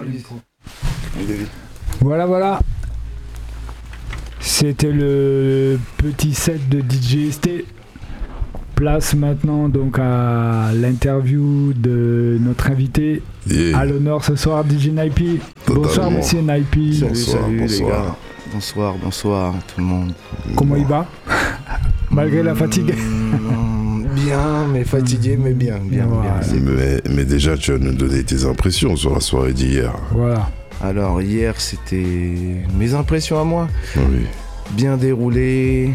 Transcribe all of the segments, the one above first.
Voilà. C'était le petit set de DJ ST. Place maintenant donc à l'interview de notre invité. Yeah. À l'honneur ce soir, DJ Naipi. Bonsoir monsieur Naipi. Salut les gars. Bonsoir tout le monde. Comment il va? Malgré la fatigue. Bien, mais fatigué, mais bien. Mais déjà, tu vas nous donner tes impressions sur la soirée d'hier. Voilà. Alors, hier, c'était mes impressions à moi. Oui. Bien déroulé.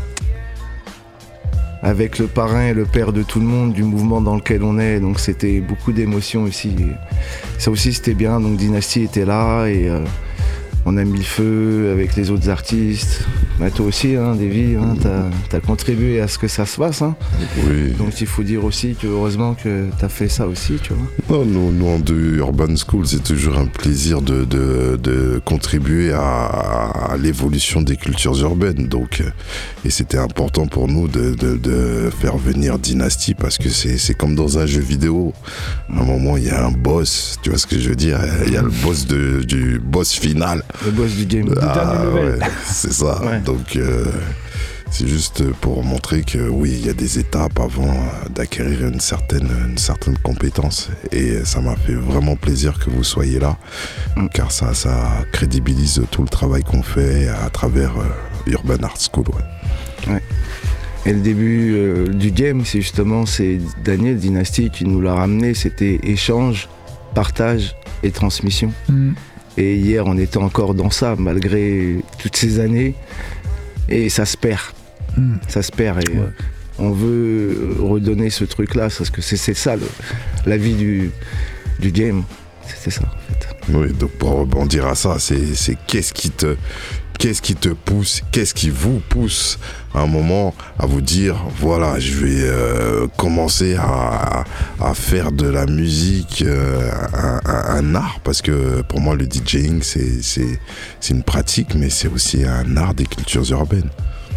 Avec le parrain et le père de tout le monde, du mouvement dans lequel on est. Donc, c'était beaucoup d'émotions aussi. Et ça aussi, c'était bien. Donc, Dynasty était là et on a mis le feu avec les autres artistes. Bah, toi aussi, Davy, t'as contribué à ce que ça se passe. Oui. Donc il faut dire aussi que heureusement que t'as fait ça aussi, tu vois. Non, nous en The Urban School, c'est toujours un plaisir de contribuer à l'évolution des cultures urbaines. Donc, et c'était important pour nous de faire venir Dynasty parce que c'est comme dans un jeu vidéo. À un moment, il y a un boss, tu vois ce que je veux dire? Il y a le boss du boss final. Le boss du game. Ouais, c'est ça. Ouais. Donc c'est juste pour montrer que oui, il y a des étapes avant d'acquérir une certaine compétence. Et ça m'a fait vraiment plaisir que vous soyez là, car ça crédibilise tout le travail qu'on fait à travers Urban Art School. Ouais. Et le début du game, c'est Daniel Dynasty qui nous l'a ramené, c'était échange, partage et transmission. Et hier, on était encore dans ça, malgré toutes ces années. Et ça se perd. Ça se perd. Et on veut redonner ce truc-là, parce que c'est ça, la vie du game. C'était ça, en fait. Oui, donc pour rebondir à ça, c'est qu'est-ce qui te pousse, qu'est-ce qui vous pousse à un moment à vous dire voilà, je vais commencer à faire de la musique un art, parce que pour moi le DJing c'est une pratique, mais c'est aussi un art des cultures urbaines.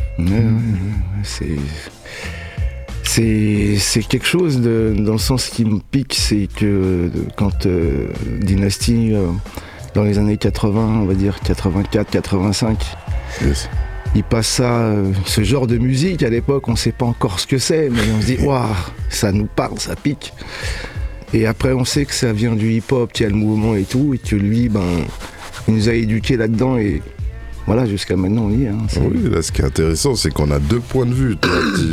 C'est quelque chose dans le sens qui me pique, c'est que quand Dynasty dans les années 80, on va dire 84, 85. Yes. Il passe ça, ce genre de musique, à l'époque, on ne sait pas encore ce que c'est, mais on se dit, waouh, ça nous parle, ça pique. Et après, on sait que ça vient du hip-hop, qu'il y a le mouvement et tout, et que lui, il nous a éduqués là-dedans, et voilà, jusqu'à maintenant, on y est. Oui, là, ce qui est intéressant, c'est qu'on a deux points de vue. Toi,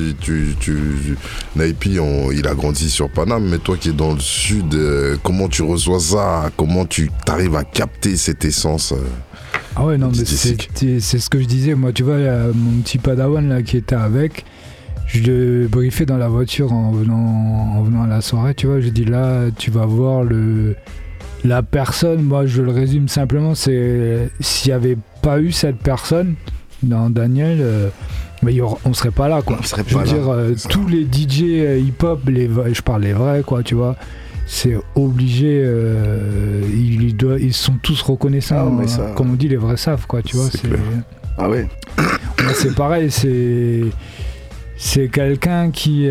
Naipi, il a grandi sur Paname, mais toi qui es dans le sud, comment tu reçois ça? Comment tu arrives à capter cette essence Ah ouais, non, mais c'est ce que je disais. Moi, tu vois, mon petit padawan là, qui était avec, je le briefais dans la voiture en venant à la soirée, tu vois. Je dis là, tu vas voir la personne. Moi, je le résume simplement, c'est s'il n'y avait pas eu cette personne dans Daniel, on serait pas là, quoi. Je veux dire, tous les DJ hip-hop, je parle les vrais, quoi, tu vois. C'est obligé, ils sont tous reconnaissants, comme on dit, les vrais savent, quoi, tu vois. Ah ouais. C'est pareil, c'est quelqu'un qui,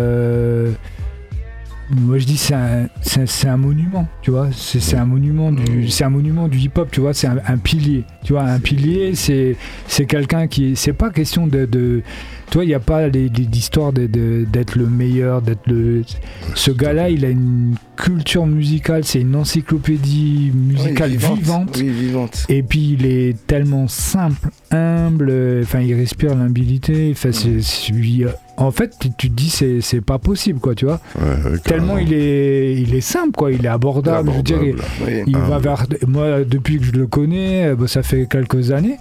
moi je dis c'est un monument, tu vois. C'est un monument du hip-hop, tu vois. C'est un pilier, tu vois. Un pilier, c'est quelqu'un qui, c'est pas question de tu vois, il n'y a pas l'histoire d'être le meilleur, ce gars-là, il a une culture musicale, c'est une encyclopédie musicale vivante. Oui, vivante. Et puis il est tellement simple, humble, il respire l'humilité. En fait, tu te dis c'est pas possible, quoi, tu vois. Ouais, tellement il est simple, quoi. Il est abordable. Je veux dire, il va vers. Moi, depuis que je le connais, ça fait quelques années.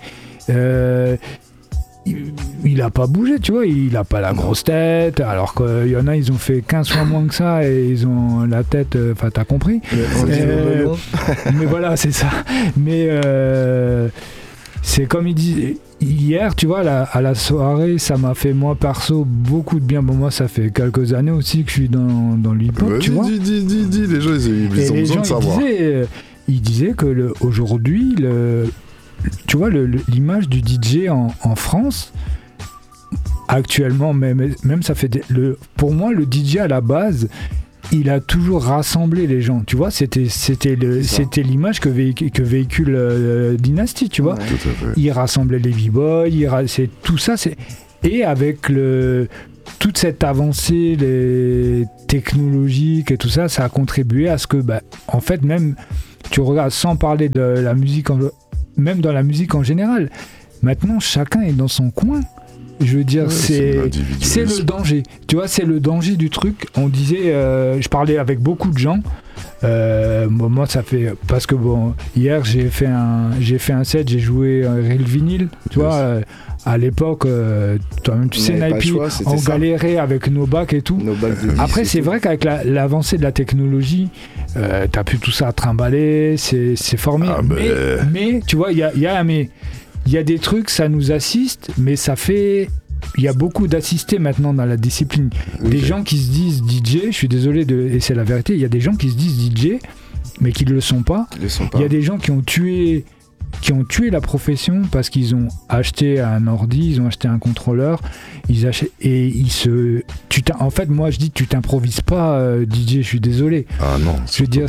Il a pas bougé, tu vois, il a pas la grosse tête, alors qu'il y en a, ils ont fait 15 fois moins que ça et ils ont la tête, t'as compris. Mais voilà, c'est ça. Mais c'est comme il dit hier, tu vois, à la soirée, ça m'a fait, moi perso, beaucoup de bien. Bon, moi, ça fait quelques années aussi que je suis dans le hip-hop, tu vois. Dis, les gens, ils ont besoin de savoir. Il disait que aujourd'hui, tu vois, l'image du DJ en France, actuellement, même ça fait pour moi, le DJ à la base, il a toujours rassemblé les gens, tu vois, c'était l'image que véhicule Dynasty, tu vois. Ouais. Tout à fait. Il rassemblait les b-boys, c'est tout ça, et avec toute cette avancée technologique et tout ça, ça a contribué à ce que, en fait, même, tu regardes, sans parler de la musique, même dans la musique en général, maintenant, chacun est dans son coin. Je veux dire, c'est le danger. Tu vois, c'est le danger du truc. On disait, je parlais avec beaucoup de gens. Moi, ça fait... Parce que, hier, j'ai fait un set, j'ai joué un Real Vinyle, tu vois. À l'époque, toi-même, tu sais, Naipi, on galérait avec nos bacs et tout. Après, c'est vrai qu'avec l'avancée de la technologie, t'as plus tout ça à trimballer, c'est formidable. Mais, tu vois, il y a des trucs, ça nous assiste, mais ça fait... Il y a beaucoup d'assistés maintenant dans la discipline. Okay. Des gens qui se disent DJ, je suis désolé, et c'est la vérité, il y a des gens qui se disent DJ, mais qui ne le sont pas. Il y a des gens qui ont tué la profession parce qu'ils ont acheté un ordi, ils ont acheté un contrôleur, en fait, moi je dis, tu t'improvises pas DJ, je suis désolé. Ah non. Je veux dire,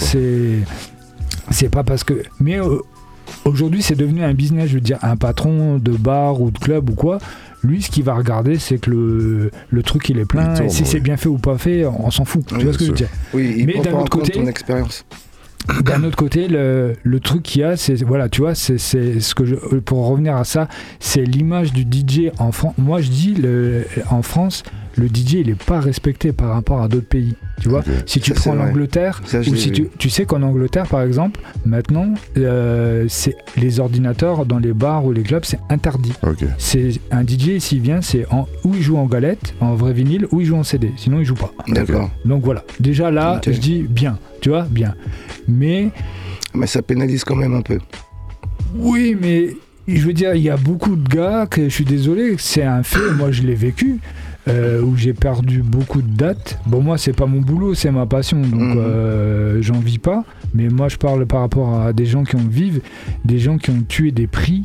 c'est pas parce que... Mais aujourd'hui, c'est devenu un business, je veux dire, un patron de bar ou de club ou quoi, lui, ce qu'il va regarder, c'est que le truc, il est plein, et si c'est bien fait ou pas fait, on s'en fout. Tu vois ce que je veux dire? Oui, mais d'un autre côté, ton expérience. D'un autre côté, le truc qu'il y a, c'est, voilà, tu vois, c'est ce que pour revenir à ça, c'est l'image du DJ en France. Moi, je dis, en France, le DJ, il n'est pas respecté par rapport à d'autres pays. Tu vois, si tu prends l'Angleterre, ou si tu sais qu'en Angleterre, par exemple, maintenant, c'est les ordinateurs dans les bars ou les clubs, c'est interdit. C'est un DJ, s'il vient, c'est ou il joue en galette, en vrai vinyle, ou il joue en CD. Sinon, il joue pas. D'accord. Donc voilà. Déjà là, je dis bien. Tu vois, bien. Mais ça pénalise quand même un peu. Oui, mais je veux dire, il y a beaucoup de gars que je suis désolé, c'est un fait. Moi, je l'ai vécu. Où j'ai perdu beaucoup de dates. Bon, moi, c'est pas mon boulot, c'est ma passion, donc j'en vis pas. Mais moi, je parle par rapport à des gens qui en vivent, des gens qui ont tué des prix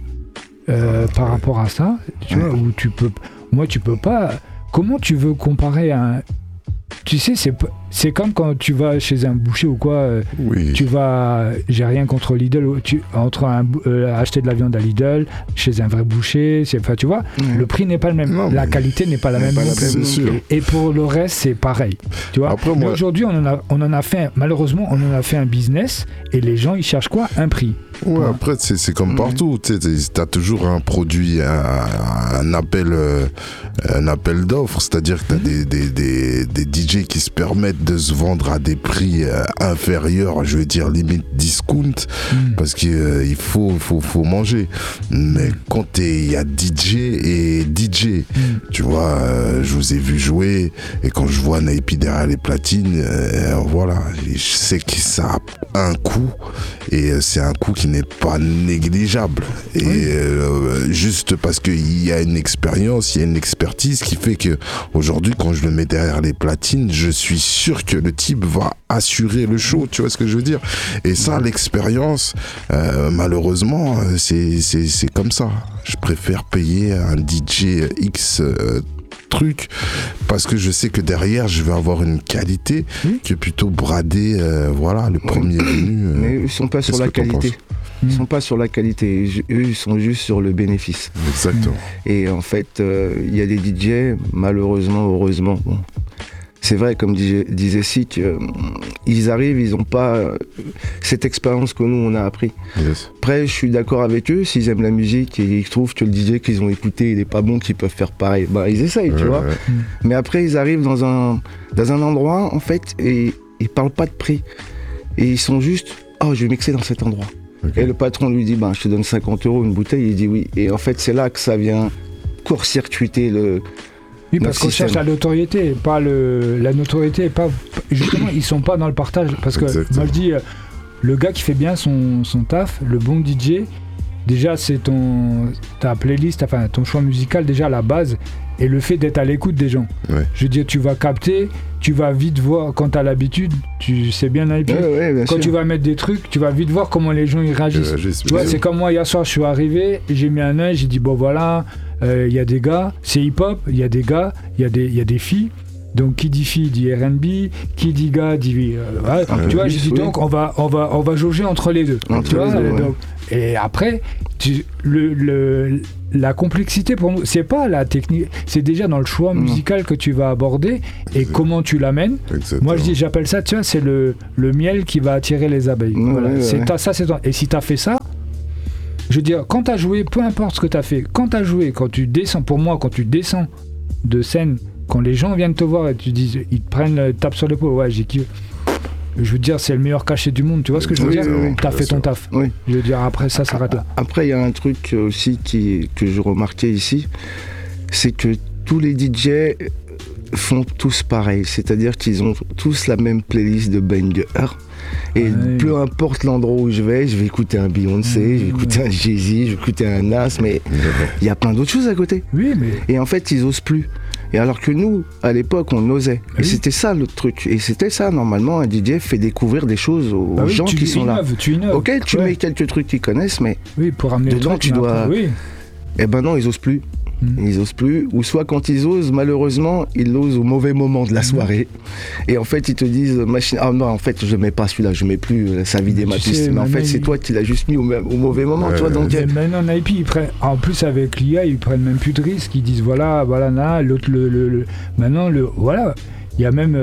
par rapport à ça. Tu vois, où tu peux pas. Comment tu veux comparer un... Tu sais, c'est comme quand tu vas chez un boucher ou quoi, tu vas, j'ai rien contre Lidl, acheter de la viande à Lidl, chez un vrai boucher, tu vois, le prix n'est pas le même, la qualité n'est pas la même. C'est sûr. Et pour le reste, c'est pareil. Tu vois. Après, mais aujourd'hui, malheureusement, on en a fait un business et les gens, ils cherchent quoi? Un prix. Ouais, après, c'est comme partout. Tu as toujours un produit, un appel d'offres, c'est-à-dire que tu as des DJ qui se permettent de se vendre à des prix inférieurs, je veux dire limite discount, parce qu'il faut manger. Mais quand il y a DJ et DJ, tu vois, je vous ai vu jouer, et quand je vois Naipi derrière les platines, voilà, je sais que ça a un coût, et c'est un coût qui n'est pas négligeable. Et juste parce qu'il y a une expérience, il y a une expertise qui fait que aujourd'hui, quand je le mets derrière les platines, je suis sûr que le type va assurer le show, tu vois ce que je veux dire. Et ça, l'expérience, malheureusement, c'est comme ça. Je préfère payer un DJ X truc parce que je sais que derrière je vais avoir une qualité que plutôt brader le premier venu. Mais ils sont pas sur la qualité. Ils sont pas sur la qualité, eux ils sont juste sur le bénéfice. Exactement. Et en fait, il y a des DJ, malheureusement, heureusement, c'est vrai, comme disait Sick, ils arrivent, ils n'ont pas cette expérience que nous on a appris. Yes. Après, je suis d'accord avec eux, s'ils aiment la musique et ils trouvent que le DJ qu'ils ont écouté il n'est pas bon, qu'ils peuvent faire pareil, ils essayent, tu vois. Mais après, ils arrivent dans un endroit, en fait, et ils parlent pas de prix. Et ils sont juste, je vais mixer dans cet endroit. Et le patron lui dit, je te donne 50 € une bouteille, il dit oui. Et en fait, c'est là que ça vient court-circuiter le... Oui, parce qu'on cherche la notoriété, pas la notoriété, pas justement, ils sont pas dans le partage. Parce que moi je dis, le gars qui fait bien son taf, le bon DJ, déjà c'est ta playlist, enfin ton choix musical déjà à la base, et le fait d'être à l'écoute des gens. Je veux dire, tu vas capter, tu vas vite voir, quand tu as l'habitude, tu sais bien quand tu vas mettre des trucs, tu vas vite voir comment les gens ils réagissent. Tu vois, c'est comme moi hier soir, je suis arrivé, j'ai mis un œil, j'ai dit bon voilà, il y a des gars, c'est hip-hop, il y a des gars, il y a des filles. Donc qui dit fille dit R&B, qui dit gars dit tu vois, j'ai dit donc on va jauger entre les deux. Tu vois, donc, et après la complexité pour nous, c'est pas la technique, c'est déjà dans le choix musical que tu vas aborder et comment tu l'amènes. Moi j'appelle ça, tu vois, c'est le miel qui va attirer les abeilles. Et si t'as fait ça, je veux dire, quand t'as joué, peu importe ce que t'as fait, quand tu descends, pour moi, quand tu descends de scène, quand les gens viennent te voir et tu dis, ils te prennent, tapent sur l'épaule, ouais, j'ai kiffé. Je veux dire, c'est le meilleur cachet du monde, tu vois ce que je veux dire ? T'as fait ton taf. Oui. Je veux dire, après ça s'arrête là. Après, il y a un truc aussi que je remarquais ici, c'est que tous les DJ font tous pareil, c'est-à-dire qu'ils ont tous la même playlist de bangers. Et peu importe l'endroit où je vais écouter un Beyoncé, je vais écouter un Jay-Z, je vais écouter un Nas, mais il y a plein d'autres choses à côté. Oui, mais... Et en fait, ils osent plus. Et alors que nous, à l'époque, on osait. Et c'était ça le truc. Et c'était ça, normalement, un DJ fait découvrir des choses aux gens qui sont là. Tu innoves. Ok, tu mets quelques trucs qu'ils connaissent, mais pour amener dedans, le truc, tu dois... Eh ben non, ils osent plus. Ils osent plus, ou soit quand ils osent, malheureusement, ils l'osent au mauvais moment de la soirée. Et en fait, ils te disent, ah non, en fait, je mets pas celui-là, je mets plus, ça vidait ma piste. Mais en fait, c'est toi qui l'as juste mis au mauvais moment, toi. Donc, maintenant, Nike, en plus avec l'IA, ils prennent même plus de risques. Ils disent, voilà, l'autre, maintenant, voilà. Il y a même,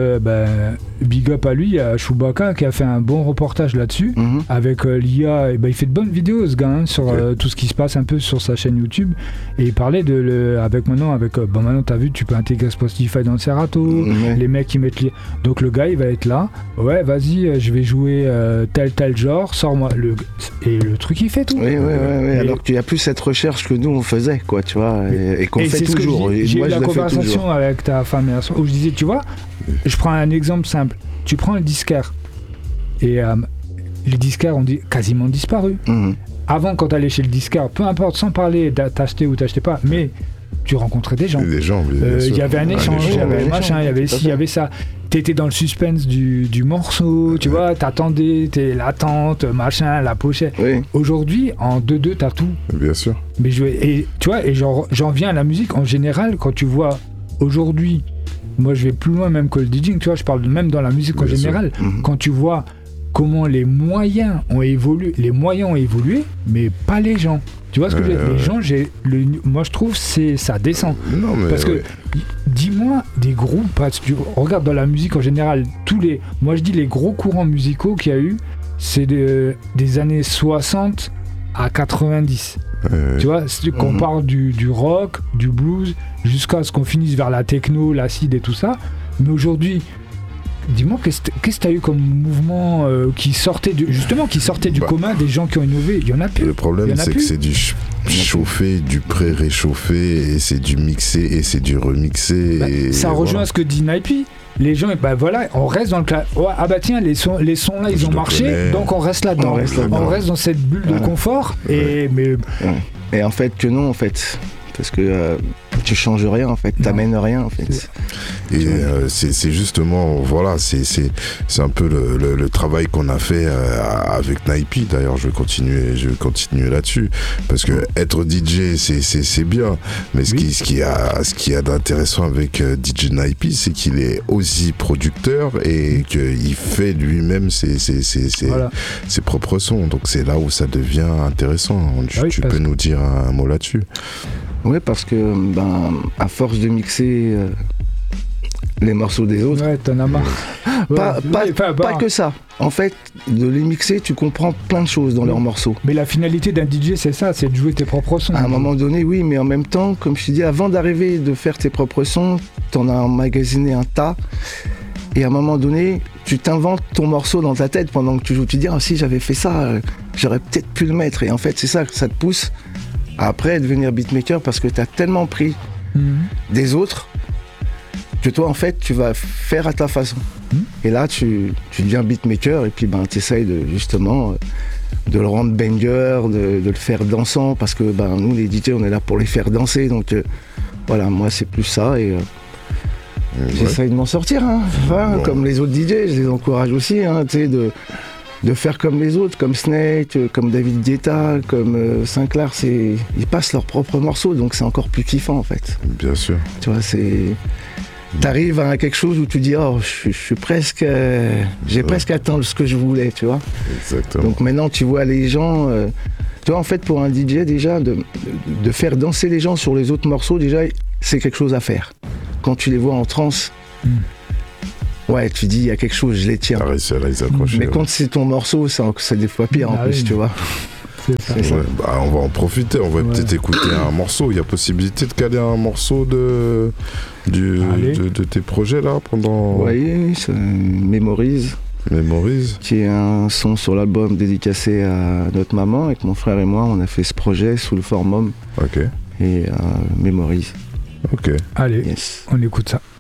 big up à lui, il y a Chewbacca qui a fait un bon reportage là-dessus, avec l'IA, et il fait de bonnes vidéos ce gars, sur tout ce qui se passe un peu sur sa chaîne YouTube, et il parlait maintenant t'as vu, tu peux intégrer Spotify dans le Serato, les mecs qui mettent donc le gars il va être là, ouais vas-y, je vais jouer tel genre, sors-moi, et le truc il fait tout. Oui, alors qu'il y a plus cette recherche que nous on faisait, quoi, tu vois, et qu'on fait toujours. J'ai eu la conversation avec ta femme où je disais, tu vois, je prends un exemple simple. Tu prends le disquaire et les disquaires ont quasiment disparu. Avant, quand tu allais chez le disquaire, peu importe, sans parler d'acheter ou t'achetais pas, mais tu rencontrais des gens. Il y avait un échange, il y avait un machin, il y avait ci, il y avait ça. T'étais dans le suspense du morceau, tu vois, t'attendais, l'attente, machin, la pochette. Aujourd'hui, en 2-2, t'as tout. Bien sûr. Mais tu vois, et j'en viens à la musique en général, quand tu vois aujourd'hui. Moi, je vais plus loin même que le DJing, tu vois, je parle même dans la musique en général. Quand tu vois comment les moyens ont évolué, mais pas les gens. Tu vois ce que je veux dire ? Les gens, moi, je trouve ça descend. Non, mais parce que, dis-moi, des groupes, regarde dans la musique en général, moi, je dis les gros courants musicaux qu'il y a eu, c'est des années 60 à 90. Tu vois, qu'on parle du rock, du blues, jusqu'à ce qu'on finisse vers la techno, l'acide et tout ça. Mais aujourd'hui, dis-moi, qu'est-ce que tu as eu comme mouvement qui sortait du commun, des gens qui ont innové ? Il y en a plus. Le problème, c'est que c'est du chauffé, du pré-réchauffé, et c'est du mixé, et c'est du remixé. Ça rejoint ce que dit Nike. Les gens, on reste dans le tiens, les sons là, ils ont marché, donc on reste là-dedans. On reste dans cette bulle de confort. Et en fait, que non, en fait. Parce que tu changes rien, en fait, t'amènes rien, en fait. Et c'est justement, voilà, c'est un peu le travail qu'on a fait avec Nike. D'ailleurs, je vais continuer là-dessus, parce que être DJ, c'est bien, mais ce qui a d'intéressant avec DJ Nike, c'est qu'il est aussi producteur et qu'il fait lui-même ses propres sons. Donc c'est là où ça devient intéressant. Tu peux nous dire un mot là-dessus? Oui, parce que à force de mixer les morceaux des autres, t'en as marre. Pas que ça. En fait, de les mixer, tu comprends plein de choses dans leurs morceaux. Mais la finalité d'un DJ, c'est ça, c'est de jouer tes propres sons. À un moment donné, oui, mais en même temps, comme je te dis, avant d'arriver de faire tes propres sons, t'en as emmagasiné un tas. Et à un moment donné, tu t'inventes ton morceau dans ta tête pendant que tu joues. Tu te dis, si j'avais fait ça, j'aurais peut-être pu le mettre. Et en fait, c'est ça que ça te pousse après devenir beatmaker, parce que tu as tellement pris des autres que toi, en fait, tu vas faire à ta façon. Et là, tu deviens beatmaker, et puis tu essayes justement de le rendre banger, de le faire dansant, parce que nous, les DJ, on est là pour les faire danser. Donc voilà, moi, c'est plus ça, et j'essaye de m'en sortir. Comme les autres DJ, je les encourage aussi, de faire comme les autres, comme Snake, comme David Guetta, comme Sinclair, ils passent leurs propres morceaux, donc c'est encore plus kiffant, en fait. Bien sûr. Tu vois, t'arrives à quelque chose où tu dis, oh, je suis presque, j'ai presque atteint ce que je voulais, tu vois. Exactement. Donc maintenant, tu vois les gens, tu vois, en fait, pour un DJ, déjà, de faire danser les gens sur les autres morceaux, déjà, c'est quelque chose à faire. Quand tu les vois en transe, ouais, tu dis, il y a quelque chose, je les tiens. T'as réussi à les accrocher. Mais quand c'est ton morceau, c'est des fois pire en plus, tu vois. C'est ça. Ouais, bah, on va en profiter, on va peut-être écouter un morceau. Il y a possibilité de caler un morceau de tes projets là pendant. Oui, ça mémorise. Mémorise. Qui est un son sur l'album dédicacé à notre maman. Avec mon frère et moi, on a fait ce projet sous le formum. Ok. Et mémorise. Ok. Allez, on écoute ça.